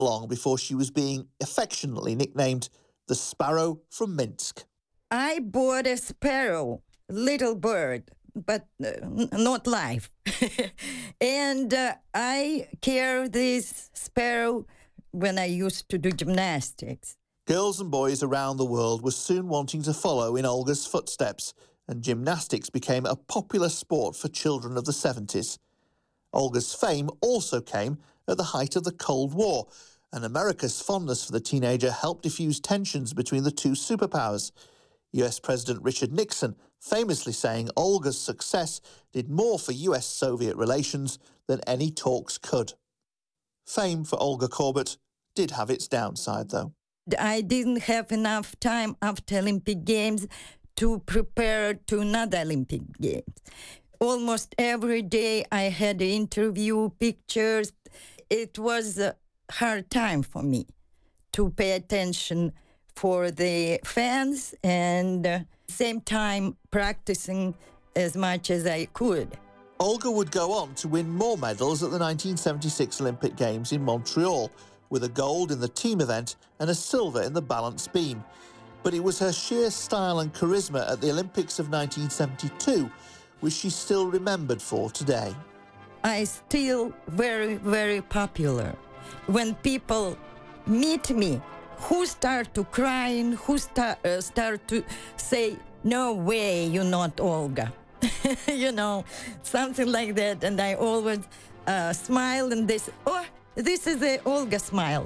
long before she was being affectionately nicknamed the Sparrow from Minsk. I bought a sparrow, little bird, but not live. And I carry this sparrow when I used to do gymnastics. Girls and boys around the world were soon wanting to follow in Olga's footsteps, and gymnastics became a popular sport for children of the 70s. Olga's fame also came at the height of the Cold War, and America's fondness for the teenager helped diffuse tensions between the two superpowers. US President Richard Nixon famously saying Olga's success did more for US-Soviet relations than any talks could. Fame for Olga Korbut did have its downside, though. I didn't have enough time after Olympic Games to prepare to another Olympic Games. Almost every day I had an interview, pictures. It was a hard time for me to pay attention for the fans and same time practicing as much as I could. Olga would go on to win more medals at the 1976 Olympic Games in Montreal, with a gold in the team event and a silver in the balance beam. But it was her sheer style and charisma at the Olympics of 1972 which she's still remembered for today. I still very, very popular. When people meet me, who start to crying, who start to say, no way, you're not Olga. You know, something like that. And I always smile and they say, oh, this is the Olga smile.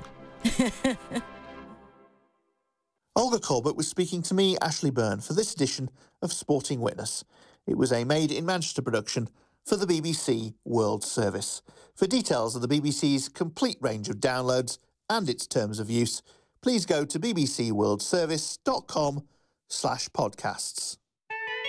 Olga Korbut was speaking to me, Ashley Byrne, for this edition of Sporting Witness. It was a made-in-Manchester production for the BBC World Service. For details of the BBC's complete range of downloads and its terms of use, please go to bbcworldservice.com/podcasts.